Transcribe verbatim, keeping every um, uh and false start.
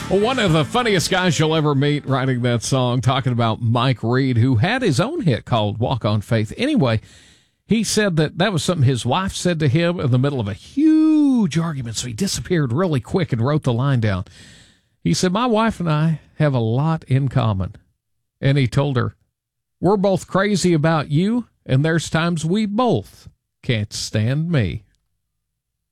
Well, one of the funniest guys you'll ever meet writing that song, talking about Mike Reed, who had his own hit called Walk on Faith. Anyway, he said that that was something his wife said to him in the middle of a huge argument, so he disappeared really quick and wrote the line down. He said, my wife and I have a lot in common. And he told her, we're both crazy about you, and there's times we both can't stand me.